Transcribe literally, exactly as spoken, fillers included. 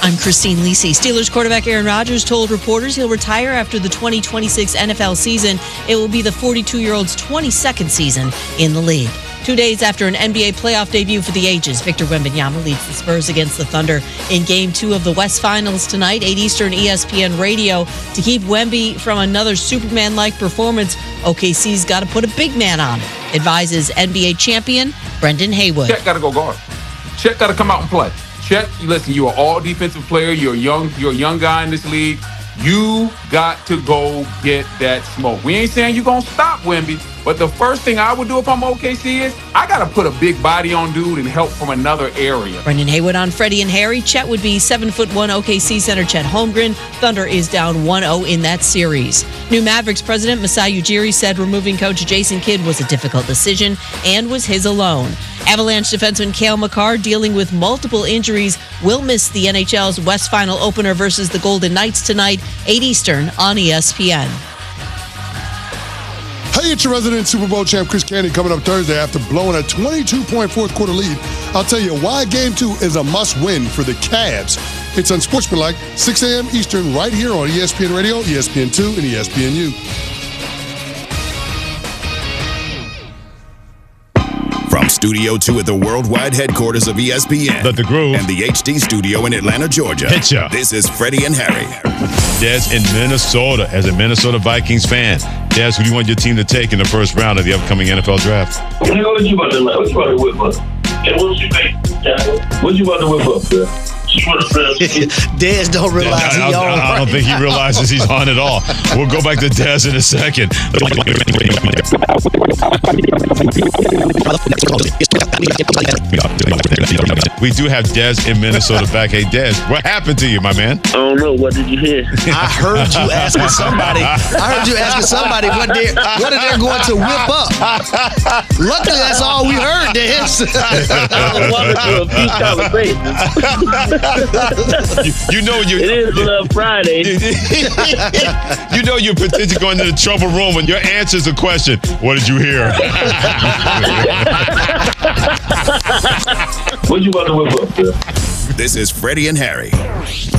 I'm Christine Lisi. Steelers quarterback Aaron Rodgers told reporters he'll retire after the twenty twenty-six N F L season. It will be the forty-two-year-old's twenty-second season in the league. Two days after an N B A playoff debut for the ages, Victor Wembanyama leads the Spurs against the Thunder in Game two of the West Finals tonight, eight Eastern, E S P N Radio. To keep Wemby from another Superman-like performance, O K C's got to put a big man on it, advises N B A champion Brendan Haywood. Chet got to go guard. Chet got to come out and play. Chet, listen, you're an all-defensive player. You're a young, you're a young guy in this league. You got to go get that smoke. We ain't saying you're going to stop Wemby, but the first thing I would do if I'm O K C is I got to put a big body on dude and help from another area. Brendan Haywood on Freddie and Harry. Chet would be seven foot one O K C center Chet Holmgren. Thunder is down one oh in that series. New Mavericks president Masai Ujiri said removing coach Jason Kidd was a difficult decision and was his alone. Avalanche defenseman Cale Makar, dealing with multiple injuries, will miss the N H L's West Final opener versus the Golden Knights tonight, eight Eastern on E S P N. Hey, it's your resident Super Bowl champ Chris Candy coming up Thursday after blowing a twenty-two point fourth quarter lead. I'll tell you why Game two is a must-win for the Cavs. It's Unsportsmanlike, six a.m. Eastern, right here on E S P N Radio, E S P N two, and E S P N U. From Studio two at the worldwide headquarters of E S P N. Let the groove. And the H D studio in Atlanta, Georgia. Hit ya. This is Freddie and Harry. Des in Minnesota, as a Minnesota Vikings fan. Des, who do you want your team to take in the first round of the upcoming N F L draft? What you about to, what you about to whip up? And what you think? What you about to whip up, sir? Dez don't realize I, he I, on. I don't think he realizes he's on at all. We'll go back to Dez in a second. We do have Dez in Minnesota back. Hey, Dez, what happened to you, my man? I don't know. What did you hear? I heard you asking somebody. I heard you asking somebody what they what are they going to whip up. Luckily, that's all we heard, Dez. I was walking through a few conversations. you, you know you. It is Love Friday. You know you're potentially going to the trouble room when your answer is a question. What did you hear? What you about to whip up, sir? This is Freddie and Harry.